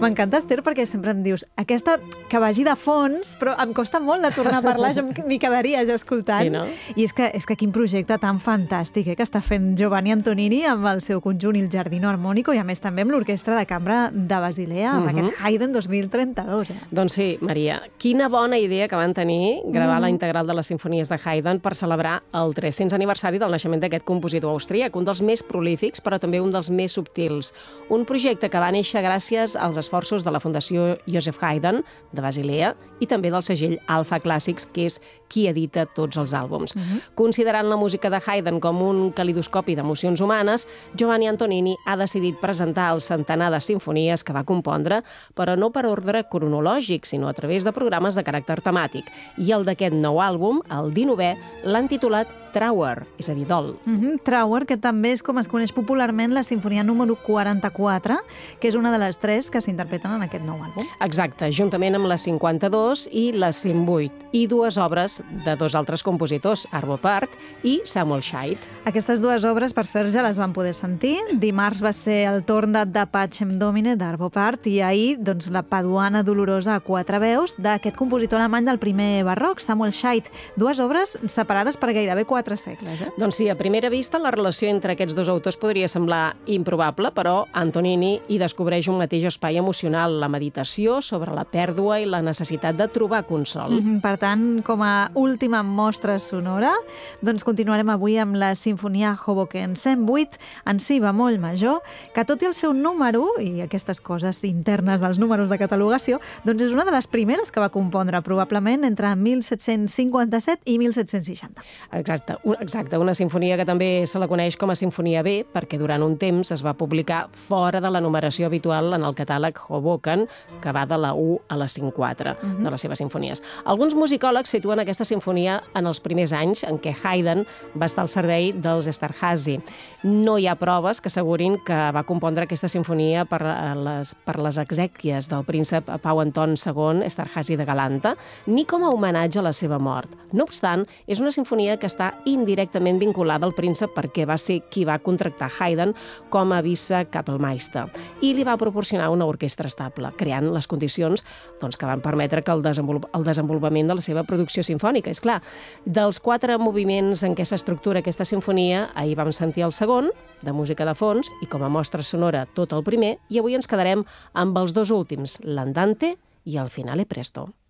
M'encanta, Esther, perquè sempre em dius aquesta que vagi de fons, però em costa molt de tornar a parlar, jo m'hi quedaria ja escoltant. Sí, no? I és que quin projecte tan fantàstic que està fent Giovanni Antonini amb el seu conjunt Il Giardino Armonico i a més també amb l'Orquestra de Cambra de Basilea, amb aquest Haydn 2032. Doncs sí, Maria, quina bona idea que van tenir gravar la integral de les sinfonies de Haydn per celebrar el 300 aniversari del naixement d'aquest compositor austríac, un dels més prolífics, però també un dels més subtils. Un projecte que va néixer gràcies als esforços de la Fundació Joseph Haydn de Basilea i també del segell Alpha Classics, que és qui edita tots els àlbums. Considerant la música de Haydn com un calidoscopi d'emocions humanes, Giovanni Antonini ha decidit presentar el centenar de sinfonies que va compondre, però no per ordre cronològic, sinó a través de programes de caràcter temàtic. I el d'aquest nou àlbum, el 19è, l'han titulat Trauer, és a dir, dol. Trauer, que també és com es coneix popularment la sinfonia número 44, que és una de les 3 que s'interpreten en aquest nou àlbum. Exacte, juntament amb la 52 i la 108, i dues obres de dos altres compositors, Arvo Pärt i Samuel Scheidt. Aquestes dues obres, per cert, ja les van poder sentir. Dimarts va ser el torn de Pacem Domine d'Arvo Pärt i ahir doncs, la Paduana Dolorosa a 4 veus d'aquest compositor alemany del primer barroc, Samuel Scheidt. Dues obres separades per gairebé 4 segles. Doncs sí, a primera vista la relació entre aquests dos autors podria semblar improbable, però Antonini hi descobreix un mateix espai emocional, la meditació sobre la pèrdua i la necessitat de trobar consol. Per tant, com a última mostra sonora, doncs continuarem avui amb la Sinfonia Hoboken 108 en si bemoll major, que tot i el seu número i aquestes coses internes dels números de catalogació, doncs és una de les primeres que va compondre, probablement entre 1757 i 1760. Exacte, una sinfonia que també se la coneix com a Sinfonia B, perquè durant un temps es va publicar fora de la numeració habitual en el catàleg Hoboken, que va de la 1 a la 5/4 de les seves sinfonies. Alguns musicòlegs situen aquesta sinfonia en els primers anys en què Haydn va estar al servei dels Esterházy. No hi ha proves que assegurin que va compondre aquesta sinfonia per les exèquies del príncep Pau Anton II Esterházy de Galanta, ni com a homenatge a la seva mort. No obstant, és una sinfonia que està indirectament vinculada al príncep perquè va ser qui va contractar Haydn com a vicecapellmeister i li va proporcionar una orquestra estable, creant les condicions que van permetre que el desenvolupament de la seva producció sinfònica. És clar, dels 4 moviments en què s'estructura aquesta sinfonia, ahir vam sentir el segon, de música de fons, i com a mostra sonora tot el primer, i avui ens quedarem amb els 2 últims, l'Andante i el Finale Presto.